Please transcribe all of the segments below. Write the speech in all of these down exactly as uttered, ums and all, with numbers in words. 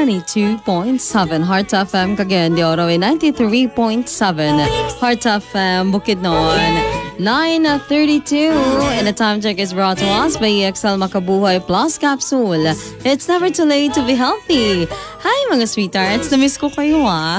ninety-two point seven Heart F M Cagayan de Oro, ninety-three point seven Heart F M Bukidnon, nine thirty-two, and the time check is brought to us by E X L Makabuhay Plus Capsule. It's never too late to be healthy. Hi mga sweethearts, na-miss ko kayo ah.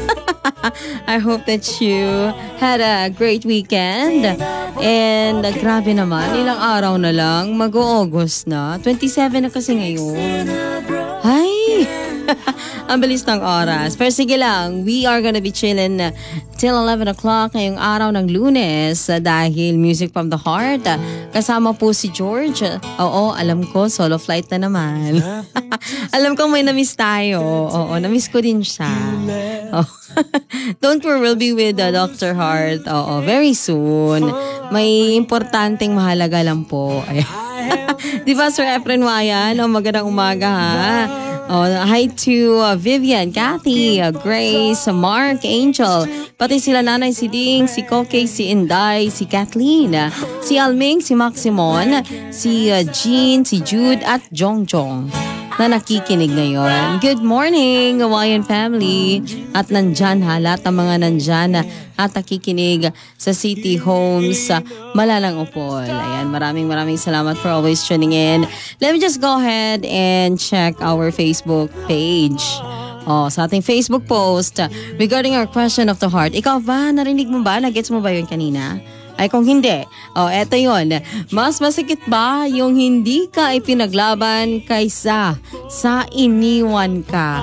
I hope that you had a great weekend. And uh, grabe naman, ilang araw na lang, mag-August na. twenty-seven na kasi ngayon. Hi! Ang bilis ng oras. Pero sige lang, we are gonna be chilling till eleven o'clock ngayong araw ng Lunes uh, dahil Music from the Heart. Uh, kasama po si George. Uh, oo, alam ko, solo flight na naman. Alam ko may na-miss tayo. Oo, na-miss ko din siya. Oh. Don't worry, we'll be with uh, Doctor Heart. Oo, very soon. May importanteng mahalaga lang po. Di ba, Sir Efren Wayan? O, magandang umaga ha. Oh, hi to uh, Vivian, Kathy, uh, Grace, uh, Mark, Angel, pati sila Nanay si Ding, si Koke, si Inday, si Kathleen, uh, si Alming, si Maximon, si uh, Jean, si Jude, at Jongjong na nakikinig ngayon. Good morning, Hawaiian family. At nandyan ha, lahat ng mga nandyan at nakikinig sa City Homes uh, Malalang Upol. Ayan, maraming maraming salamat for always tuning in. Let me just go ahead and check our Facebook page. Oh, sa ating Facebook post uh, regarding our question of the heart. Ikaw ba, narinig mo ba? Nagets mo ba yun kanina? Ay kung hindi, oh, eto yun. Mas masakit ba yung hindi ka ipinaglaban kaysa sa iniwan ka?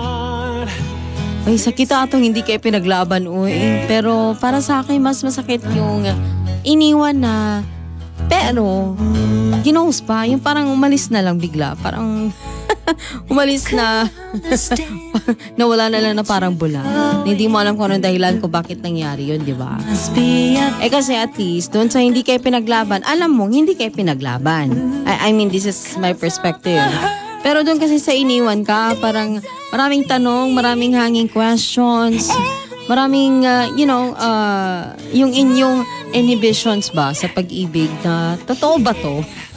Ay, sakit atong hindi ka ipinaglaban, uy. Pero para sa akin, mas masakit yung iniwan na, pero, ginos pa, yung parang umalis na lang bigla. Parang, umalis na, nawala na lang na parang bula. Hindi mo alam kung anong dahilan kung bakit nangyari yun, di ba? Eh kasi at least, doon sa hindi kayo pinaglaban, alam mo, hindi kayo pinaglaban. I, I mean, this is my perspective. Pero doon kasi sa iniwan ka, parang maraming tanong, maraming hanging questions, maraming, uh, you know, uh, yung inyong inhibitions ba sa pag-ibig na, totoo ba to?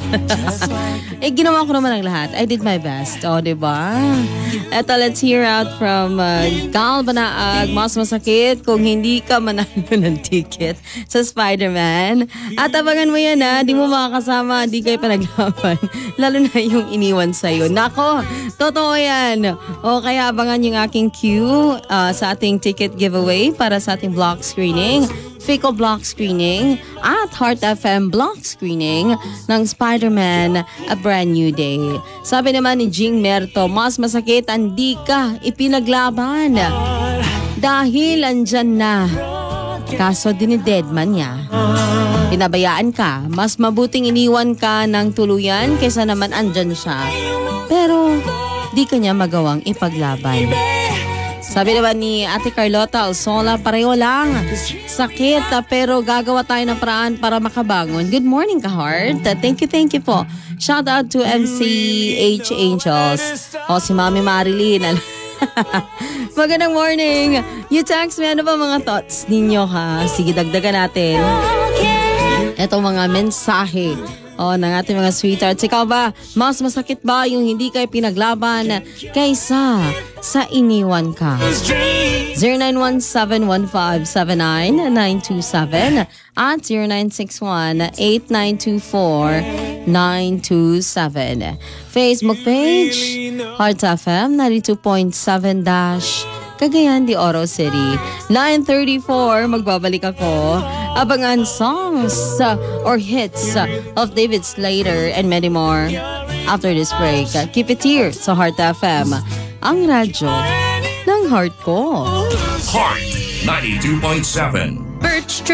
Eh, ginawa ko naman ang lahat. I did my best. O, oh, diba? Eto, let's hear out from uh, Gal Banaag. Mas masakit kung hindi ka manalo ng ticket sa Spider-Man. At abangan mo yan ha. Di mo makakasama. Di kayo panaglaban. Lalo na yung iniwan sa'yo. Nako, totoo yan. O, kaya abangan yung aking cue uh, sa ating ticket giveaway para sa ating block screening. Fico block screening at Heart F M block screening ng Spider-Man A Brand New Day. Sabi naman ni Jing Merto, mas masakit ang di ka ipinaglaban dahil andyan na. Kaso dinidedman niya. Pinabayaan ka, mas mabuting iniwan ka ng tuluyan kaysa naman andyan siya. Pero di ka niya magawang ipaglaban. Sabi naman ni Ate Carlota Alsola, pareho lang. Sakit, pero gagawa tayo ng paraan para makabangon. Good morning, ka-heart. Thank you, thank you po. Shout out to M C H Angels. O, si Mami Marilyn. Magandang morning. You text me, ano ba mga thoughts ninyo ha? Sige, dagdagan natin. Ito mga mensahe. O, ng ating mga sweethearts. Ikaw ba, mas masakit ba yung hindi kayo pinaglaban kaysa sa iniwan ka? zero nine one seven one five seven nine nine two seven at zero nine six one eight nine two four nine two seven. Facebook page, Heart F M ninety-two point seven dash Cagayan de Oro City. nine thirty-four, magbabalik ako. Abangan songs uh, or hits uh, of David Slater and many more after this break. Uh, keep it here sa Heart F M, ang radyo ng heart ko. Heart ninety-two point seven. Birch